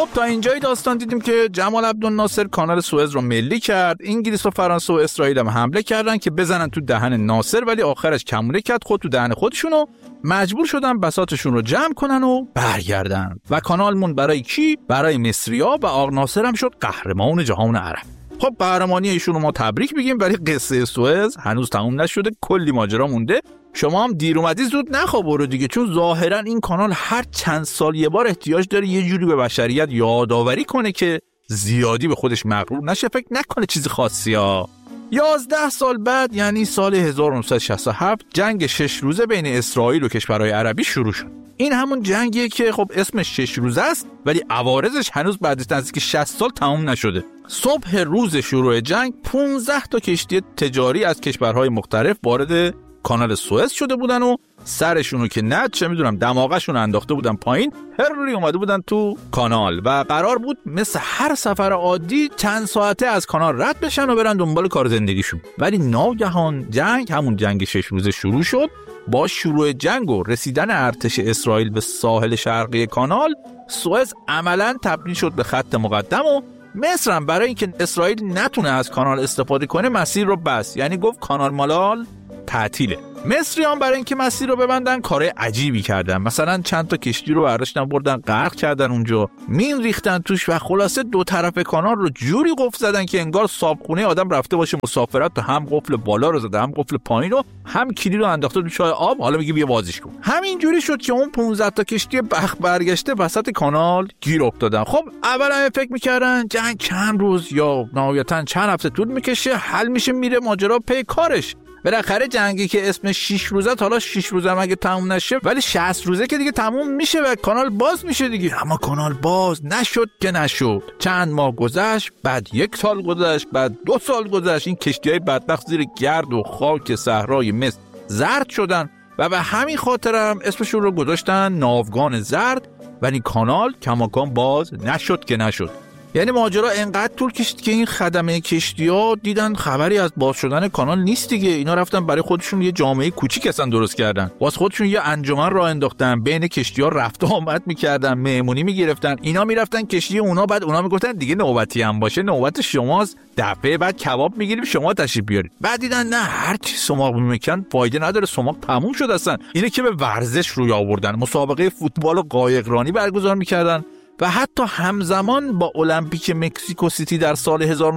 خب تا اینجای داستان دیدیم که جمال عبدالناصر کانال سوئز رو ملی کرد. انگلیس و فرانسه و اسرائیل هم حمله کردن که بزنن تو دهن ناصر، ولی آخرش کمونه کرد خود تو دهن خودشونو، مجبور شدن بساطشون رو جمع کنن و برگردن و کانال مون برای کی؟ برای مصری‌ها و آقا ناصر هم شد قهرمان جهان عرب. خب قهرمانی ایشون رو ما تبریک میگیم، ولی قصه سوئز هنوز تموم نشده، کلی ماجرا مونده. شما هم دیر اومدی زود نخواب برو دیگه، چون ظاهرا این کانال هر چند سال یه بار احتیاج داره یه جوری به بشریت یادآوری کنه که زیادی به خودش مغرور نشه، فکر نکنه چیز خاصی ها. 11 سال بعد یعنی سال 1967 جنگ 6 روزه بین اسرائیل و کشورهای عربی شروع شد. این همون جنگیه که خب اسمش 6 روزه است، ولی عوارضش هنوز بعد از نزدیک 60 سال تموم نشده. صبح روز شروع جنگ 15 تا کشتی تجاری از کشورهای مختلف وارد کانال سوئز شده بودن و سرشونو که نه چه میدونم دماغشون انداخته بودن پایین، هر اومده بودن تو کانال و قرار بود مثل هر سفر عادی چند ساعته از کانال رد بشن و برن دنبال کار زندگیشون. ولی ناگهان جنگ، همون جنگ 6 روزه شروع شد. با شروع جنگ و رسیدن ارتش اسرائیل به ساحل شرقی کانال، سوئز عملاً تبدیل شد به خط مقدم و مصر هم برای اینکه اسرائیل نتونه از کانال استفاده کنه مسیر رو بست، یعنی گفت کانال مالال تعطیله. مصریان برای اینکه مسیر رو ببندن کار عجیبی کردن، مثلا چند تا کشتی رو برداشتن بردن غرق کردن اونجا، مین ریختن توش و خلاصه دو طرف کانال رو جوری قفل زدن که انگار صابخونه آدم رفته باشه مسافرت، تو هم قفل بالا رو زده هم قفل پایین رو، هم کلید رو انداخته تو چای آب، حالا میگه بیا بازیش کن. همین جوری شد که اون 15 تا کشتی بخت برگشته وسط کانال گیر افتادن. خب اولا فکر می‌کردن جنگ چند روز یا نهایتاً چند هفته طول می‌کشه، حل میشه، میره ماجرا پی کارش. بالاخره جنگی که اسمش 6 روزه، حالا 6 روزه هم اگه تموم نشه ولی 60 روزه که دیگه تموم میشه و کانال باز میشه دیگه. اما کانال باز نشد که نشد. چند ماه گذشت، بعد 1 سال گذشت، بعد 2 سال گذشت. این کشتی‌های بدبخت زیر گرد و خاک صحرای مصر زرد شدن و به همین خاطر هم اسمشون رو گذاشتن ناوگان زرد. ولی کانال کماکان باز نشد که نشد. یعنی ماجرا انقدر طول کشید که این خدمه کشتی‌ها دیدن خبری از باز شدن کانال نیست دیگه. اینا رفتن برای خودشون یه جامعه کوچیک اصلا درست کردن، واسه خودشون یه انجمن راه انداختن، بین کشتی‌ها رفت و آمد می‌کردن، مهمونی می‌گرفتن. اینا می‌رفتن کشتی اونا، بعد اونا میگفتن دیگه نوبتی هم باشه نوبت شماست، دفعه بعد کباب می‌گیریم شما تشریف بیارید. بعد دیدن نه، هر چی سماق می‌کن فایده نداره، سماق تموم شد اصلا. اینه که به ورزش روی آوردن، مسابقه فوتبال و قایقرانی برگزار می‌کردن و حتی همزمان با المپیک مکزیکو سیتی در سال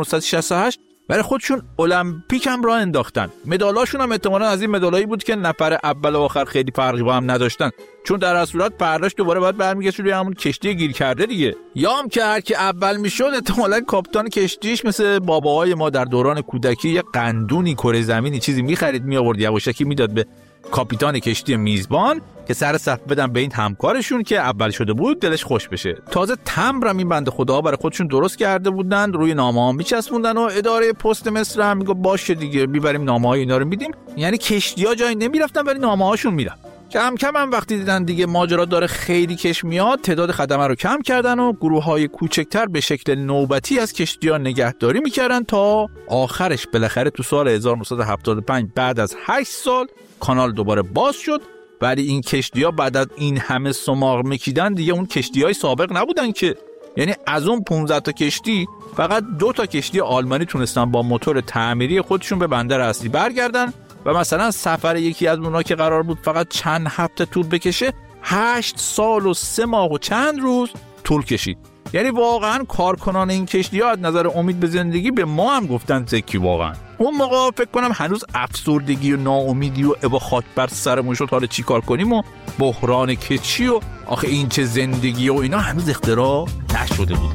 1968 برای خودشون المپیک هم راه انداختن. مدالاشون هم احتمالاً از این مدالایی بود که نفر اول و آخر خیلی فرقی با هم نداشتن، چون در اصل صورت پرداش دوباره باید برمیگشت روی همون کشتی گیر کرده دیگه. یا هم که هر کی اول میشد احتمالاً کاپیتان کشتیش مثل باباهای ما در دوران کودکی یه قندونی کره زمینی چیزی می‌خرید میآورد یواشکی میداد به کاپیتان کشتی میزبان که سر صف بدن به این همکارشون که اول شده بود دلش خوش بشه. تازه تمبرم این بنده خدا برای خودشون درست کرده بودن، روی نامه‌ها میچسبوندن و اداره پست مصر هم میگه باشه دیگه میبریم نامه‌های اینا رو میدیم. یعنی کشتی‌ها جایی نمیرفتن ولی نامه‌هاشون میرفت. کم کم هم وقتی دیدن دیگه ماجرا داره خیلی کش میاد، تعداد خدمه رو کم کردن و گروه‌های کوچکتر به شکل نوبتی از کشتی‌ها نگهداری میکردن تا آخرش بالاخره تو سال 1975 بعد از 8 سال کانال دوباره باز شد. ولی این کشتی‌ها بعد از این همه سماق میکیدن دیگه اون کشتی‌های سابق نبودن که، یعنی از اون 15 تا کشتی فقط 2 تا کشتی آلمانی تونستن با موتور تعمیری خودشون به بندر اصلی برگردن و مثلا سفر یکی از اونها که قرار بود فقط چند هفته طول بکشه 8 سال و 3 ماه و چند روز طول کشید. یعنی واقعا کارکنان این کشتی‌ها از نظر امید به زندگی به ما هم گفتن زکی. واقعا اون موقع فکر کنم هنوز افسردگی و ناامیدی و ابا خاک بر سرمون شد حالا چی کار کنیم و بحران کچی و آخه این چه زندگی و اینا هنوز اختراع نشده بود.